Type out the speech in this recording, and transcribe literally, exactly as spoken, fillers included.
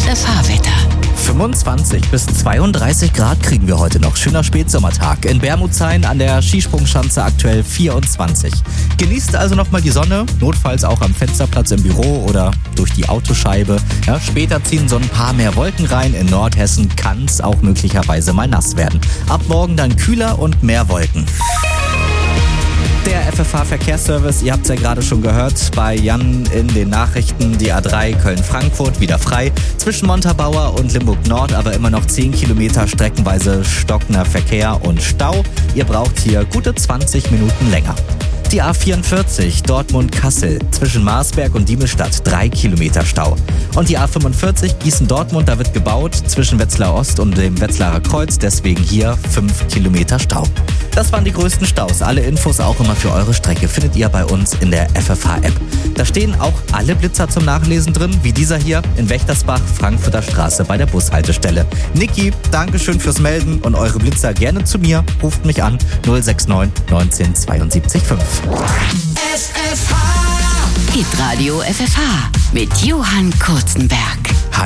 F H-Wetter. fünfundzwanzig bis zweiunddreißig Grad kriegen wir heute noch. Schöner Spätsommertag. In Bermudshain an der Skisprungschanze aktuell vierundzwanzig. Genießt also nochmal die Sonne, notfalls auch am Fensterplatz im Büro oder durch die Autoscheibe. Ja, später ziehen so ein paar mehr Wolken rein. In Nordhessen kann es auch möglicherweise mal nass werden. Ab morgen dann kühler und mehr Wolken. Der F F H-Verkehrsservice, ihr habt es ja gerade schon gehört, bei Jan in den Nachrichten, die A drei Köln-Frankfurt wieder frei, zwischen Montabaur und Limburg-Nord, aber immer noch zehn Kilometer streckenweise stockender Verkehr und Stau. Ihr braucht hier gute zwanzig Minuten länger. Die A vierundvierzig Dortmund-Kassel zwischen Marsberg und Diemelstadt, drei Kilometer Stau. Und die A fünfundvierzig Gießen-Dortmund, da wird gebaut zwischen Wetzlar Ost und dem Wetzlarer Kreuz, deswegen hier fünf Kilometer Stau. Das waren die größten Staus. Alle Infos auch immer für eure Strecke findet ihr bei uns in der F F H-App. Da stehen auch alle Blitzer zum Nachlesen drin, wie dieser hier in Wächtersbach, Frankfurter Straße bei der Bushaltestelle. Niki, Dankeschön fürs Melden und eure Blitzer gerne zu mir. Ruft mich an null sechs neun neunzehn zweiundsiebzig fünf. F F H. Hitradio F F H mit Johann Kurzenberg.